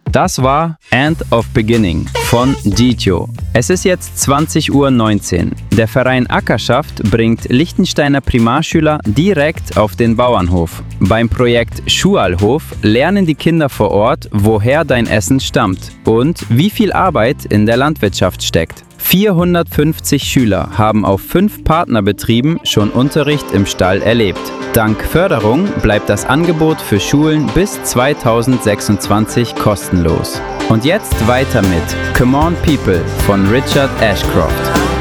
Das war End of Beginning von Dito. Es ist jetzt 20:19 Uhr. Der Verein Ackerschaft bringt Liechtensteiner Primarschüler direkt auf den Bauernhof. Beim Projekt Schualhof lernen die Kinder vor Ort, woher dein Essen stammt und wie viel Arbeit in der Landwirtschaft steckt. 450 Schüler haben auf 5 Partnerbetrieben schon Unterricht im Stall erlebt. Dank Förderung bleibt das Angebot für Schulen bis 2026 kostenlos. Und jetzt weiter mit Come On People von Richard Ashcroft.